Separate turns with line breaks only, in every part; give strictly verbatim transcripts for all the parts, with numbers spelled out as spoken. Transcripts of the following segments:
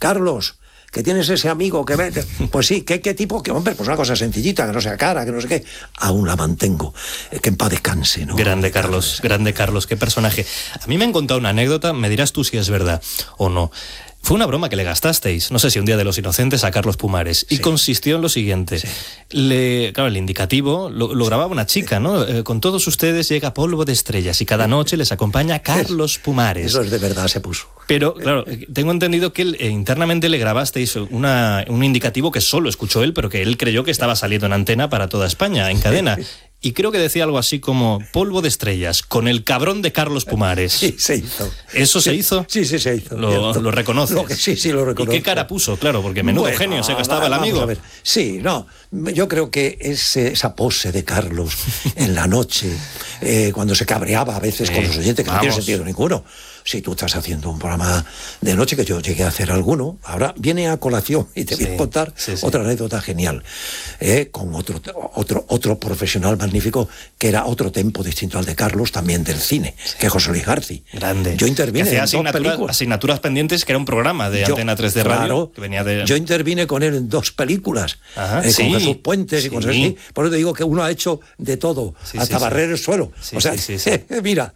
Carlos, que tienes ese amigo que ve... Pues sí, ¿qué, qué tipo? Que hombre, pues una cosa sencillita, que no sea cara, que no sé qué. Aún la mantengo. Eh, que en paz descanse, ¿no?
Grande Carlos, grande Carlos, qué personaje. A mí me han contado una anécdota, me dirás tú si es verdad o no. Fue una broma que le gastasteis, no sé si un día de los inocentes, a Carlos Pumares. Y sí. Consistió en lo siguiente. Sí. Le, claro, el indicativo lo, lo grababa una chica, ¿no? Eh, con todos ustedes llega Polvo de Estrellas y cada noche les acompaña Carlos Pumares.
Eso es de verdad, se puso.
Pero, claro, tengo entendido que él, eh, internamente le grabasteis una, un indicativo que solo escuchó él, pero que él creyó que estaba saliendo en antena para toda España, en cadena. Y creo que decía algo así como Polvo de Estrellas, con el cabrón de Carlos Pumares.
Sí, se hizo.
¿Eso
sí,
se hizo?
Sí, sí, se hizo.
¿Lo, lo reconoces?
Lo que, sí, sí, lo reconozco.
¿Y qué cara puso? Claro, porque menudo bueno, genio se gastaba el amigo.
A ver. Sí, no, yo creo que ese, esa pose de Carlos en la noche, eh, cuando se cabreaba a veces sí, con los oyentes, que vamos. No tiene sentido ninguno. Si tú estás haciendo un programa de noche, que yo llegué a hacer alguno, ahora viene a colación y te sí, voy a contar sí, sí. otra anécdota genial, eh, con otro, otro, otro profesional magnífico, que era otro tempo distinto al de Carlos, también del cine, sí. que es José Luis García.
Grande.
Yo intervine
en
asignaturas,
dos películas. Asignaturas pendientes, que era un programa de yo, Antena tres de Radio.
Claro,
que venía de...
yo intervine con él en dos películas,
Ajá,
eh,
sí,
con Jesús Puentes
sí.
y cosas así. Por eso te digo que uno ha hecho de todo,
sí,
hasta
sí,
barrer
sí.
el suelo.
Sí,
o sea,
sí, sí, sí.
mira...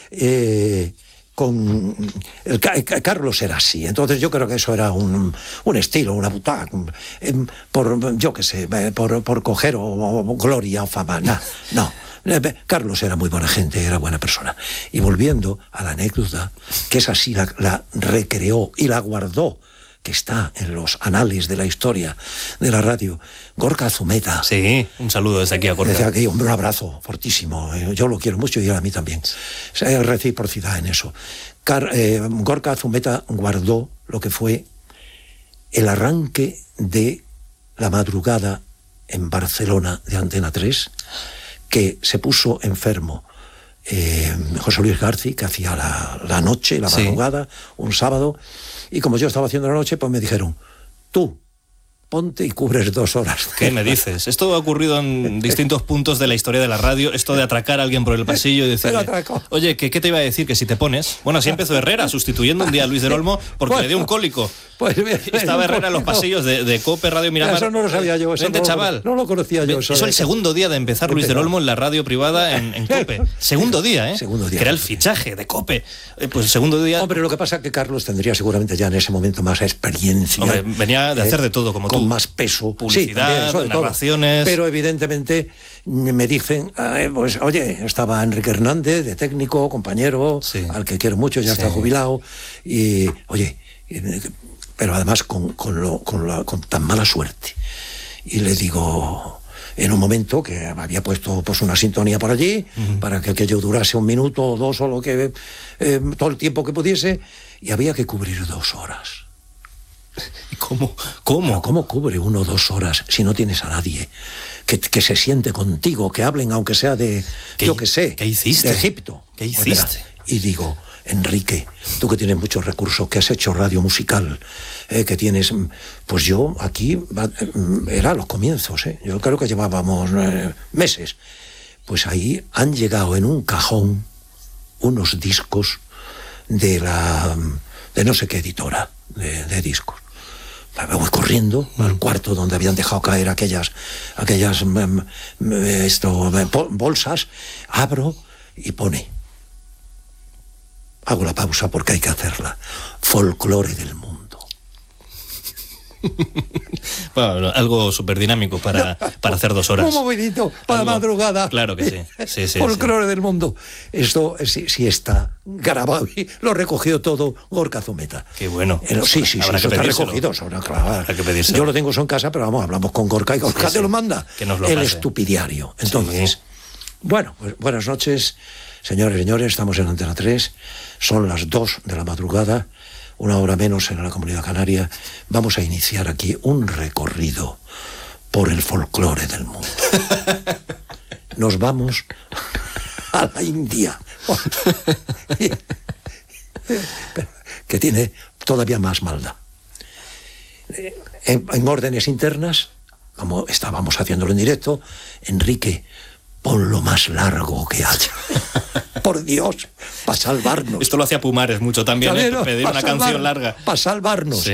Eh, con el, el, Carlos era así, entonces yo creo que eso era un, un estilo, una putada, por yo qué sé, por, por coger o, o gloria o fama, no, no. Carlos era muy buena gente, era buena persona. Y volviendo a la anécdota, que es así, la, la recreó y la guardó, que está en los anales de la historia de la radio, Gorka Zumeta.
Sí, un saludo desde aquí a Gorka.
Desde aquí, hombre, un abrazo fortísimo. Yo lo quiero mucho y él a mí también. Hay reciprocidad en eso. Car, eh, Gorka Zumeta guardó lo que fue el arranque de La Madrugada en Barcelona de Antena tres, que se puso enfermo eh, José Luis García, que hacía la, la noche, la madrugada, sí. un sábado. Y como yo estaba haciendo la noche, pues me dijeron, tú, ponte y cubres dos horas.
¿Qué me dices? Esto ha ocurrido en distintos puntos de la historia de la radio, esto de atracar a alguien por el pasillo y decirle, oye, ¿qué, ¿qué te iba a decir? Que si te pones... Bueno, así empezó Herrera, sustituyendo un día a Luis del Olmo porque bueno, le dio un cólico. Pues bien, estaba Herrera en los pasillos de, de COPE, Radio Miramar.
Eso no lo sabía yo. Eso
Vente,
no,
chaval.
No lo conocía yo.
Eso es el segundo día de empezar Luis del Olmo en la radio privada en, en COPE. Segundo día, ¿eh?
Segundo día.
Que era el fichaje de COPE. Pues el segundo día...
Hombre, lo que pasa es que Carlos tendría seguramente ya en ese momento más experiencia.
Hombre, venía de hacer de todo, como
con
tú.
Con más peso.
Publicidad, sí, narraciones...
Todo. Pero evidentemente me dicen, eh, pues oye, estaba Enrique Hernández, de técnico, compañero, sí. al que quiero mucho, ya sí. está jubilado, y oye... pero además con, con, lo, con, la, con tan mala suerte. Y le digo, en un momento que había puesto pues una sintonía por allí, uh-huh. para que aquello durase un minuto o dos o lo que eh, todo el tiempo que pudiese, y había que cubrir dos horas.
¿Cómo? ¿Cómo?
¿Cómo cubre uno dos horas si no tienes a nadie que, que se siente contigo, que hablen aunque sea de, yo qué sé,
¿qué hiciste?
de Egipto?
¿Qué hiciste?
Y digo, Enrique, tú que tienes muchos recursos, que has hecho radio musical, eh, que tienes... Pues yo aquí, era los comienzos, ¿eh? Yo creo que llevábamos eh, meses. Pues ahí han llegado en un cajón unos discos de la... de no sé qué editora de, de discos. Me voy corriendo al cuarto donde habían dejado caer aquellas, aquellas esto, bolsas, abro y pone... Hago la pausa porque hay que hacerla. Folclore del mundo.
Bueno, algo súper dinámico para, para hacer dos horas.
Un movidito para la madrugada.
Claro que sí. sí, sí
Folclore
sí.
del mundo. Esto sí, sí está grabado y lo recogió todo Gorka Zumeta.
Qué bueno.
El, sí, sí,
Habrá
sí,
que
está
pedírselo.
recogido. Sobre, claro,
Habrá que pedírselo.
Yo lo tengo eso en casa, pero vamos, hablamos con Gorka y Gorka
sí,
te
sí.
lo manda.
Que nos lo
El
pase.
estupidiario. Entonces, sí. bueno, pues buenas noches. Señores y señores, estamos en Antena tres, son las dos de la madrugada, una hora menos en la Comunidad Canaria. Vamos a iniciar aquí un recorrido por el folclore del mundo. Nos vamos a la India, que tiene todavía más maldad. En, en órdenes internas, como estábamos haciéndolo en directo, Enrique, pon lo más largo que haya. Por Dios, para salvarnos.
Esto lo hacía Pumares mucho también, ¿eh?
No,
pedir una
salvar,
canción larga.
Para salvarnos.
Sí.